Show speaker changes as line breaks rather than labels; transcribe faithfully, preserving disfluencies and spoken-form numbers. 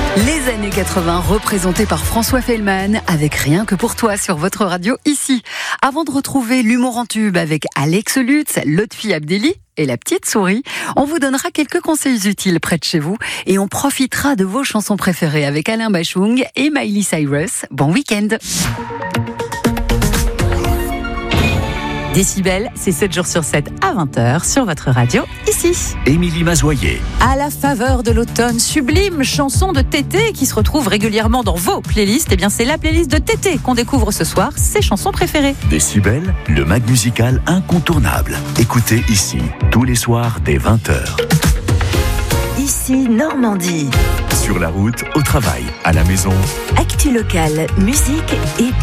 Les années quatre-vingts représentées par François Fellman avec Rien que pour toi sur votre radio ici. Avant de retrouver l'humour en tube avec Alex Lutz, Lotfi Abdelli et la petite souris, on vous donnera quelques conseils utiles près de chez vous et on profitera de vos chansons préférées avec Alain Bachung et Miley Cyrus. Bon week-end. Décibel, c'est sept jours sur sept à vingt heures sur votre radio, ici.
Émilie Mazoyer.
À la faveur de l'automne, sublime chanson de Tété qui se retrouve régulièrement dans vos playlists. Eh bien, c'est la playlist de Tété qu'on découvre ce soir, ses chansons préférées.
Décibel, le mag musical incontournable. Écoutez ici, tous les soirs dès vingt heures.
Ici, Normandie.
Sur la route, au travail, à la maison.
Actu locale, musique et